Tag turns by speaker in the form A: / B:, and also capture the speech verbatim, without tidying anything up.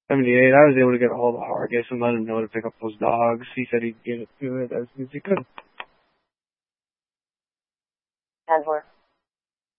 A: seventy-eight, I was able to get a hold of Hargis and let him know to pick up those dogs. He said he'd get it to it as soon as he could.
B: ten four.